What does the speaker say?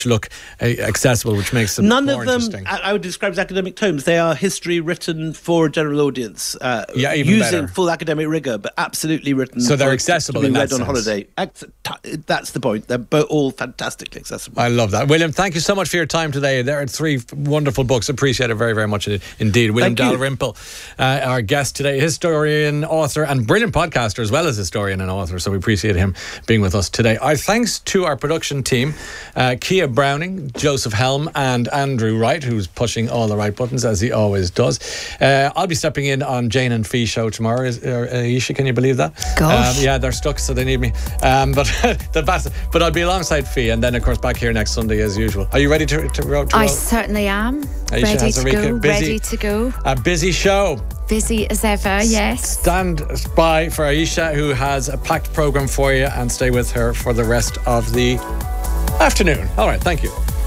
look accessible, which makes them None more of them interesting. I would describe as academic tomes. They are history written for a general audience, even using better. full academic rigour, but absolutely written. So they're for, accessible to be in that read on sense. holiday. That's the point. They're all fantastically accessible. I love that. William, thank you so much for your time today. There are 3 wonderful books. Appreciate it very, very much indeed. William Dalrymple, our guest today, historian, author, and brilliant podcaster as well as historian and author. So we appreciate him being with us today. Our thanks to our production team, Kia Browning, Joseph Helm, and Andrew Wright, who's pushing all the right buttons as he always does. I'll be stepping in on Jane and Fee show tomorrow. Aisha, can you believe that? Gosh. Yeah, they're stuck, so they need me. But I'll be alongside Fee, and then of course back here next Sunday as usual. Are you ready to roll? I certainly am. Ready to go. A busy show. Busy as ever, yes. Stand by for Aisha, who has a packed programme for you, and stay with her for the rest of the afternoon. All right, thank you.